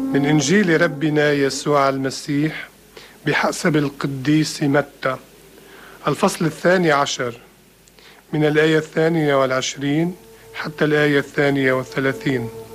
من إنجيل ربنا يسوع المسيح بحسب القديس متى، الفصل 12 من الآية 22 حتى الآية 32.